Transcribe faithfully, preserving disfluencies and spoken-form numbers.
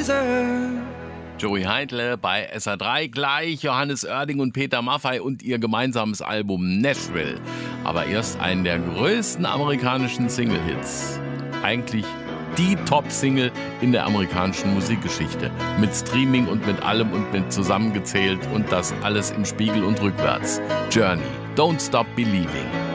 Kaiser. Joey Heidle bei S R drei, gleich Johannes Oerding und Peter Maffay und ihr gemeinsames Album Nashville. Aber erst einen der größten amerikanischen Single-Hits. Eigentlich die Top-Single in der amerikanischen Musikgeschichte. Mit Streaming und mit allem und mit zusammengezählt und das alles im Spiegel und rückwärts. Journey, Don't Stop Believing.